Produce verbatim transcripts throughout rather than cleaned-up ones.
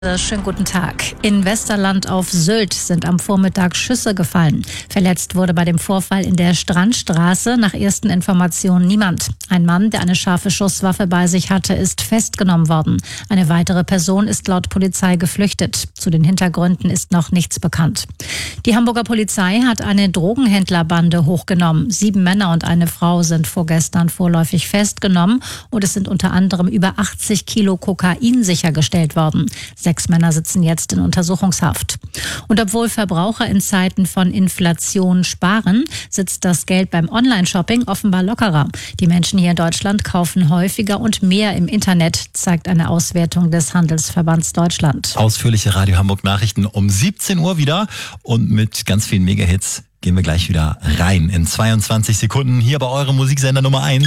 Schönen guten Tag. In Westerland auf Sylt sind am Vormittag Schüsse gefallen. Verletzt wurde bei dem Vorfall in der Strandstraße nach ersten Informationen niemand. Ein Mann, der eine scharfe Schusswaffe bei sich hatte, ist festgenommen worden. Eine weitere Person ist laut Polizei geflüchtet. Zu den Hintergründen ist noch nichts bekannt. Die Hamburger Polizei hat eine Drogenhändlerbande hochgenommen. Sieben Männer und eine Frau sind vorgestern vorläufig festgenommen und es sind unter anderem über achtzig Kilo Kokain sichergestellt worden. Sechs Männer sitzen jetzt in Untersuchungshaft. Und obwohl Verbraucher in Zeiten von Inflation sparen, sitzt das Geld beim Online-Shopping offenbar lockerer. Die Menschen hier in Deutschland kaufen häufiger und mehr im Internet, zeigt eine Auswertung des Handelsverbands Deutschland. Ausführliche Radio Hamburg Nachrichten um siebzehn Uhr wieder und mit ganz vielen Megahits gehen wir gleich wieder rein in zweiundzwanzig Sekunden hier bei eurem Musiksender Nummer eins.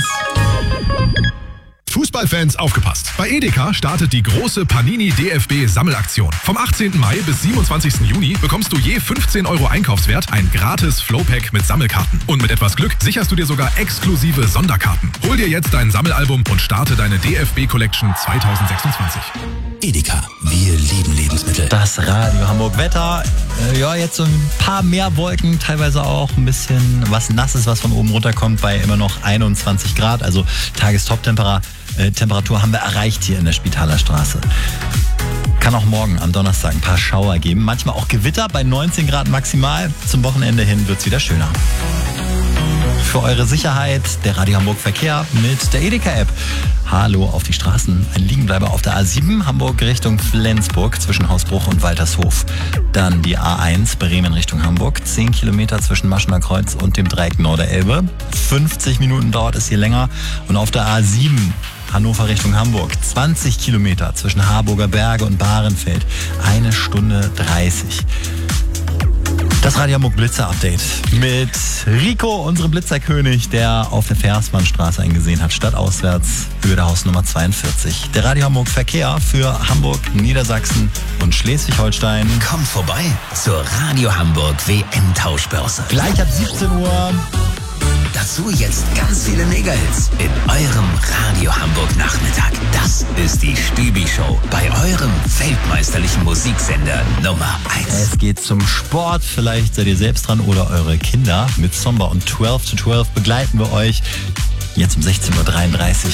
Fußballfans aufgepasst! Bei Edeka startet die große Panini D F B-Sammelaktion. Vom achtzehnten Mai bis siebenundzwanzigsten Juni bekommst du je fünfzehn Euro Einkaufswert ein gratis Flowpack mit Sammelkarten. Und mit etwas Glück sicherst du dir sogar exklusive Sonderkarten. Hol dir jetzt dein Sammelalbum und starte deine D F B-Collection zweitausendsechsundzwanzig. Edeka, wir lieben Lebensmittel. Das Radio Hamburg Wetter, äh, ja jetzt so ein paar mehr Wolken, teilweise auch ein bisschen was Nasses, was von oben runterkommt bei immer noch einundzwanzig Grad, also Tagestop-Temperatur. Temperatur haben wir erreicht hier in der Spitaler Straße. Kann auch morgen am Donnerstag ein paar Schauer geben. Manchmal auch Gewitter bei neunzehn Grad maximal. Zum Wochenende hin wird es wieder schöner. Für eure Sicherheit der Radio Hamburg Verkehr mit der Edeka-App. Hallo auf die Straßen. Ein Liegenbleiber auf der A sieben, Hamburg Richtung Flensburg zwischen Hausbruch und Waltershof. Dann die A eins, Bremen Richtung Hamburg. zehn Kilometer zwischen Maschener Kreuz und dem Dreieck Norderelbe. fünfzig Minuten dauert es hier länger. Und auf der A sieben, Hannover Richtung Hamburg. zwanzig Kilometer zwischen Harburger Berge und Bahrenfeld. Eine Stunde dreißig. Das Radio Hamburg Blitzer Update mit Rico, unserem Blitzerkönig, der auf der Versmannstraße eingesehen hat, stadtauswärts, Höhe der Hausnummer zweiundvierzig. Der Radio Hamburg Verkehr für Hamburg, Niedersachsen und Schleswig-Holstein. Kommt vorbei zur Radio Hamburg W M-Tauschbörse. Gleich ab siebzehn Uhr. Dazu jetzt ganz viele Megahits in eurem Radio Hamburg Nachmittag. Das ist die Stübi-Show bei eurem weltmeisterlichen Musiksender Nummer eins. Es geht zum Sport, vielleicht seid ihr selbst dran oder eure Kinder. Mit Somba und zwölf zu zwölf begleiten wir euch jetzt um sechzehn Uhr dreiunddreißig.